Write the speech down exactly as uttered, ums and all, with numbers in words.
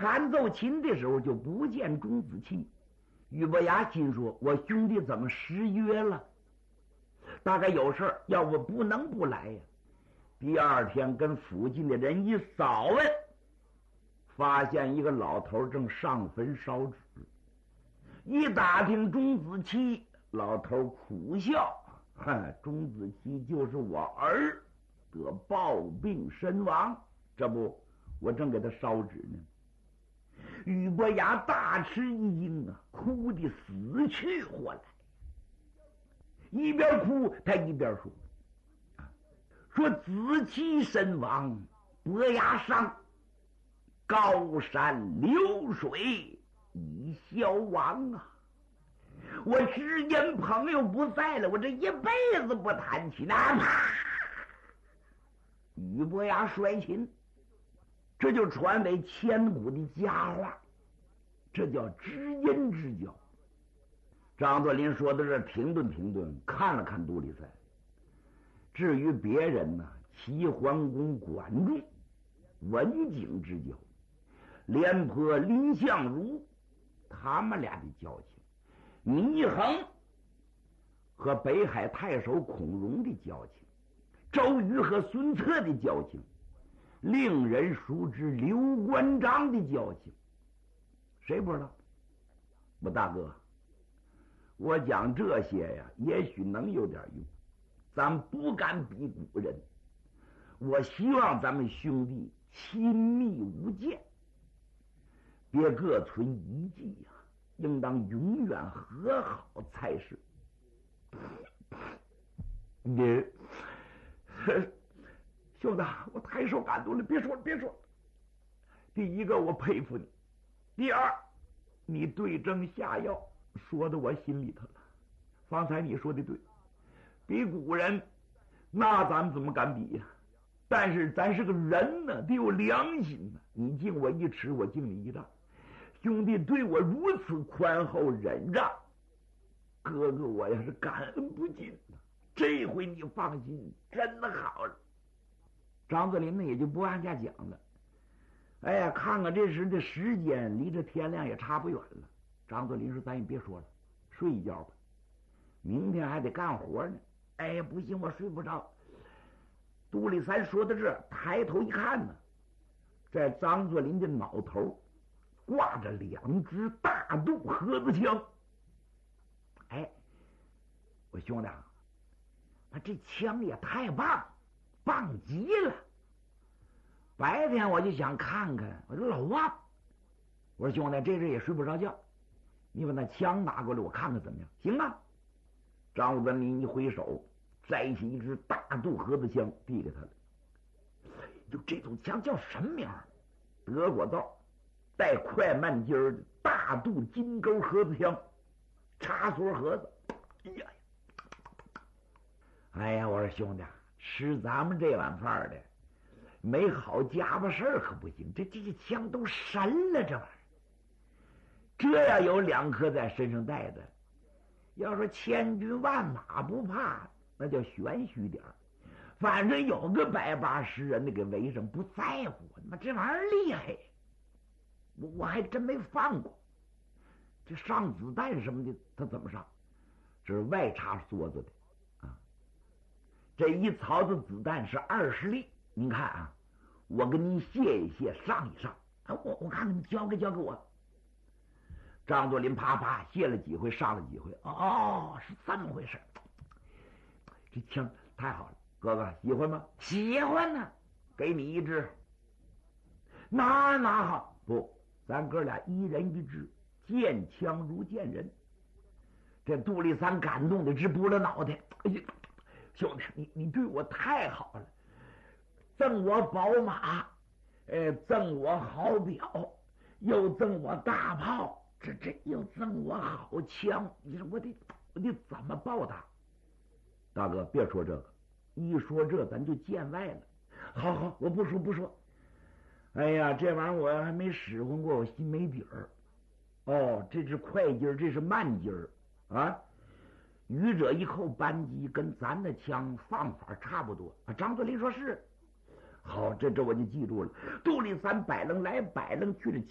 喊奏琴的时候就不见钟子期。俞伯牙心说：我兄弟怎么失约了？大概有事儿，要不不能不来呀。第二天跟附近的人一扫问，发现一个老头正上坟烧纸。一打听钟子期，老头苦笑：哼，钟子期就是我儿，得暴病身亡，这不我正给他烧纸呢。俞伯牙大吃一惊啊，哭得死去活来。一边哭他一边说：说子期身亡，伯牙伤，高山流水已消亡啊！我只因朋友不在了，我这一辈子不弹琴啊！啪！俞伯牙摔琴，这就传为千古的佳话，这叫知音之交。张作霖说到这，停顿停顿，看了看杜立三。至于别人呢，齐桓公、管仲、文景之交，廉颇、蔺相如，他们俩的交情，祢衡和北海太守孔融的交情，周瑜和孙策的交情，令人熟知刘关张的交情，谁不知道？我大哥，我讲这些呀，也许能有点用，咱不敢比古人。我希望咱们兄弟亲密无间，别各存一计呀、啊，应当永远和好才是。你兄弟，我太受感动了，别说了，别说了。第一个，我佩服你；第二，你对症下药，说的我心里头了。方才你说的对，比古人，那咱们怎么敢比呀、啊？但是咱是个人呢，得有良心呢。你敬我一尺，我敬你一丈。兄弟对我如此宽厚忍让，哥哥我也是感恩不尽呢。这回你放心，真的好了。张作霖呢也就不往下讲了。哎呀，看看这时的时间，离这天亮也差不远了。张作霖说：“咱也别说了，睡一觉吧，明天还得干活呢。”哎呀，不行，我睡不着。杜立三说到这，抬头一看呢，在张作霖的脑头挂着两支大肚盒子枪。哎，我兄弟啊，他这枪也太棒，棒极了！白天我就想看看，我说老王，我说兄弟，这阵也睡不着觉，你把那枪拿过来，我看看怎么样？行啊！张作霖一挥手，摘起一支大肚盒子枪，递给他了。就这种枪叫什么名儿？德国造，带快慢筋儿的大肚金钩盒子枪，插锁盒子。哎呀，哎呀，我说兄弟，吃咱们这碗饭的，没好家伙事儿可不行。这这些枪都神了，这玩意儿。这要有两颗在身上带的，要说千军万马不怕，那叫玄虚点儿。反正有个百八十人的给围上，不在乎。那这玩意儿厉害，我我还真没放过。这上子弹什么的，他怎么上？这是外插梭子的啊。这一槽子子弹是二十粒。您看啊，我跟您卸一卸，上一上啊，我我看看，你交给交给我。张作霖啪啪卸了几回，上了几回。哦，是这么回事。这枪太好了，哥哥喜欢吗？喜欢呢、啊，给你一支。拿拿好不？咱哥俩一人一支，见枪如见人。这杜立三感动的直拨了脑袋。哎呀，兄弟，你你对我太好了，赠我宝马，呃，赠我好表，又赠我大炮。这这又赠我好枪，你说我得我得怎么报答？大哥别说这个，一说这咱就见外了。好好，我不说不说。哎呀，这玩意儿我还没使唤过，我心没底儿。哦，这是快筋儿，这是慢筋儿啊。愚者一扣扳机，跟咱的枪放法差不多啊。张作霖说是。好，这这我就记住了。杜立三摆楞来摆楞去，这